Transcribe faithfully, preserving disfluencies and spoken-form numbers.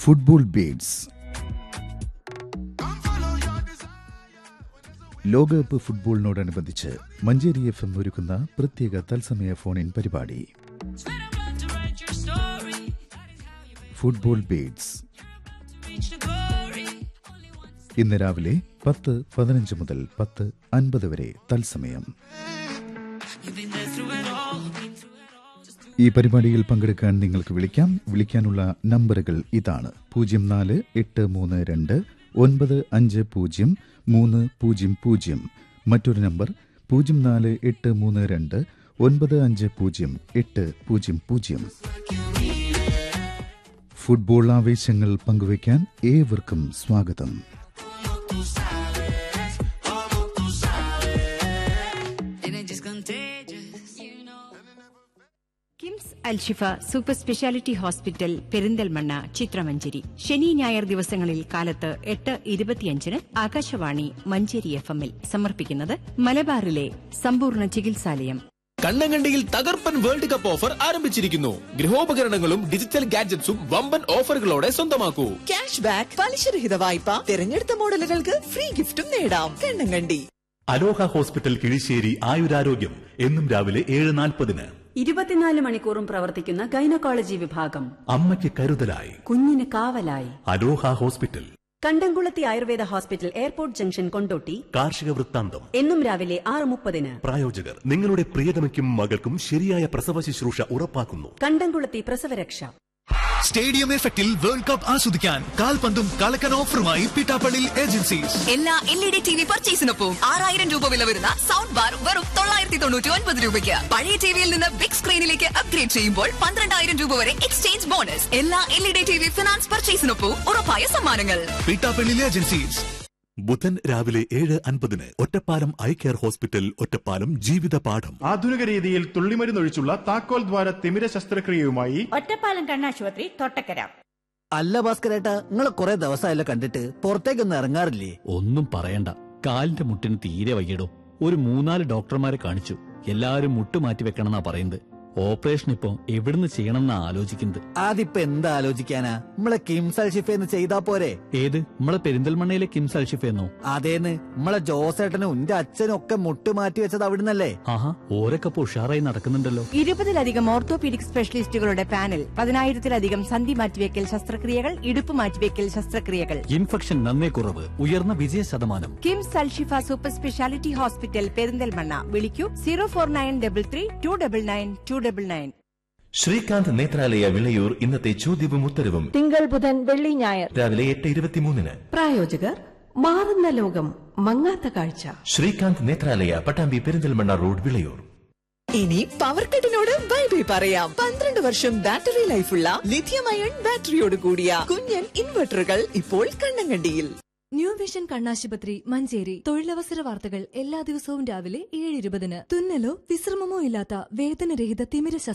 Football beats. ലോകകപ്പ് ഫുട്ബോളിനോടനുബന്ധിച്ച് Manjeri F M ഒരുക്കുന്ന പ്രത്യേക തത്സമയ ഫോൺ ഇൻ പരിപാടി ഫുട്ബോൾ ബീറ്റ്സ്. ഇന്ന് രാവിലെ പത്ത് പതിനഞ്ച് മുതൽ പത്ത് അൻപത് വരെ തത്സമയം. ഈ പരിപാടിയിൽ പങ്കെടുക്കാൻ നിങ്ങൾക്ക് വിളിക്കാം. വിളിക്കാനുള്ള നമ്പറുകൾ ഇതാണ്: പൂജ്യം നാല് എട്ട് മൂന്ന് രണ്ട് ഒൻപത് അഞ്ച് പൂജ്യം മൂന്ന് പൂജ്യം പൂജ്യം. മറ്റൊരു നമ്പർ പൂജ്യം നാല് എട്ട് മൂന്ന് രണ്ട് ഒൻപത് അഞ്ച് പൂജ്യം എട്ട് പൂജ്യം പൂജ്യം. ഫുട്ബോൾ ആവേശങ്ങൾ പങ്കുവയ്ക്കാൻ ഏവർക്കും സ്വാഗതം. KIMS Alshifa super speciality hospital Perinthalmanna ചിത്രമഞ്ചേരി. ശനി ഞായർ ദിവസങ്ങളിൽ കാലത്ത് എട്ട് ഇരുപത്തിയഞ്ചിന് ആകാശവാണി മഞ്ചേരി എഫ് എമ്മിൽ സമർപ്പിക്കുന്നത് മലബാറിലെ സമ്പൂർണ്ണ ചികിത്സാലയം. കണ്ണങ്കണ്ടിയിൽ തകർപ്പൻ വേൾഡ് കപ്പ് ഓഫർ ആരംഭിച്ചിരിക്കുന്നു. ഗൃഹോപകരണങ്ങളും ഡിജിറ്റൽ ഗാഡ്ജറ്റ്സും വമ്പൻ ഓഫറുകളോടെ സ്വന്തമാക്കൂ. ക്യാഷ് ബാക്ക്, പലിശരഹിത വായ്പ, തിരഞ്ഞെടുത്ത മോഡലുകൾക്ക് ഫ്രീ ഗിഫ്റ്റും നേടാം. കണ്ണങ്കണ്ടി അലോഹ ഹോസ്പിറ്റൽ കിഴിശ്ശേരി ആയുരാരോഗ്യം എന്നും രാവിലെ ഏഴ് നാൽപ്പതിന്. ഇരുപത്തിനാല് മണിക്കൂറും പ്രവർത്തിക്കുന്ന ഗൈനക്കോളജി വിഭാഗം. അമ്മയ്ക്ക് കരുതലായി, കുഞ്ഞിന് കാവലായി. അലോഹ ഹോസ്പിറ്റൽ. കണ്ടംകുളത്തി Ayurveda hospital, airport junction, Kondotty. കാർഷിക വൃത്താന്തം എന്നും രാവിലെ ആറ് മുപ്പതിന്. പ്രായോജകർ നിങ്ങളുടെ പ്രിയതമയ്ക്കും മകൾക്കും ശരിയായ പ്രസവ ശുശ്രൂഷ ഉറപ്പാക്കുന്നു. കണ്ടംകുളത്തി പ്രസവരക്ഷ. സ്റ്റേഡിയം എഫക്റ്റിൽ വേൾഡ് കപ്പ് ആസ്വദിക്കാൻ കാൽപന്തും കളക്കൻ ഓഫറുമായി പിട്ടാപ്പള്ളി ഏജൻസീസ്. എല്ലാ L E D T V പർച്ചേസിനൊപ്പം ആറായിരം രൂപ വില വരുന്ന സൗണ്ട് ബാർ വെറും തൊള്ളായിരത്തി തൊണ്ണൂറ്റി ഒൻപത് രൂപയ്ക്ക്. പഴയ ടിവിയിൽ നിന്ന് ബിഗ് സ്ക്രീനിലേക്ക് അപ്ഗ്രേഡ് ചെയ്യുമ്പോൾ പന്ത്രണ്ടായിരം രൂപ വരെ എക്സ്ചേഞ്ച് ബോണസ്. എല്ലാ L E D T V finance പർച്ചേസിനൊപ്പം ഉറപ്പായ സമ്മാനങ്ങൾ. പിട്ടാപ്പള്ളി ഏജൻസീസ്. ബുധൻ രാവിലെ ഏഴ് അൻപതിന് Ottapalam eye care hospital, Ottapalam. ജീവിത പാഠം. ആധുനിക രീതിയിൽ തുള്ളിമരുന്നൊഴിച്ചുള്ള താക്കോൽ ദ്വാര തിമിര ശസ്ത്രക്രിയയുമായി ഒറ്റപ്പാലം കണ്ണാശുപത്രി, തൊട്ടക്കര. അല്ല ഭാസ്കരേട്ടാ, നിങ്ങളെ കുറെ ദിവസമായല്ലോ കണ്ടിട്ട്, പുറത്തേക്കൊന്നും ഇറങ്ങാറില്ലേ? ഒന്നും പറയണ്ട, കാലിന്റെ മുട്ടിന് തീരെ വയ്യടോ. ഒരു മൂന്നാല് ഡോക്ടർമാരെ കാണിച്ചു, എല്ലാരും മുട്ട് മാറ്റി വെക്കണമെന്നാ പറയുന്നത്. ഓപ്പറേഷൻ ഇപ്പൊ എവിടുന്ന് ചെയ്യണമെന്നാ ആലോചിക്കുന്നത്. അതിപ്പോ എന്താ ആലോചിക്കാനാ, നമ്മളെ കിംസ് അൽഷിഫേന്ന് ചെയ്താ പോരെ? ഏത്, നമ്മളെ പെരിന്തൽമണ്ണയിലെ കിംസ് അൽഷിഫേന്നോ? അതേന്ന്, നമ്മളെ ജോസേട്ടനും എന്റെ അച്ഛനും ഒക്കെ മുട്ട് മാറ്റി വെച്ചത് അവിടുന്നല്ലേ? ആഹാ, ഓരൊക്കെ ഇപ്പൊ ഉഷാറായി നടക്കുന്നുണ്ടല്ലോ. ഇരുപതിലധികം ഓർത്തോപീഡിക് സ്പെഷ്യലിസ്റ്റുകളുടെ പാനൽ, പതിനായിരത്തിലധികം സന്ധി മാറ്റിവെക്കൽ ശസ്ത്രക്രിയകൾ, ഇടുപ്പ് മാറ്റിവെക്കൽ ശസ്ത്രക്രിയകൾ. ഇൻഫെക്ഷൻ നന്നേ കുറവ്, ഉയർന്ന വിജയ ശതമാനം. KIMS Alshifa super speciality hospital Perinthalmanna. വിളിക്കൂ zero four nine double three to double nine to double nine. Srikanth Nethralaya Vilayur ഇന്നത്തെ ചോദ്യവും ഉത്തരവും തിങ്കൾ, ബുധൻ, വെള്ളി, ഞായർ രാവിലെ എട്ട് ഇരുപത്തിമൂന്നിന്. പ്രായോജകർ മാറുന്ന ലോകം, മങ്ങാത്ത കാഴ്ച. ശ്രീകാന്ത് നേത്രാലയ, പട്ടാമ്പി, പെരിന്തൽമണ്ണ റോഡ്, വിളയൂർ. ഇനി പവർ കട്ടിനോട് ബൈ ബൈ പറയാം. പന്ത്രണ്ട് വർഷം ബാറ്ററി ലൈഫുള്ള ലിഥിയം അയൺ ബാറ്ററിയോട് കൂടിയ കുഞ്ഞൻ ഇൻവെർട്ടറുകൾ ഇപ്പോൾ കണ്ണങ്കണ്ടിയിൽ. ന്യൂ വിഷൻ കണ്ണാശുപത്രി, മഞ്ചേരി. തൊഴിലവസര വാർത്തകൾ എല്ലാ ദിവസവും രാവിലെ ഏഴ് ഇരുപതിന്. തുന്നലോ വിശ്രമമോ ഇല്ലാത്ത വേദനരഹിത തിമിര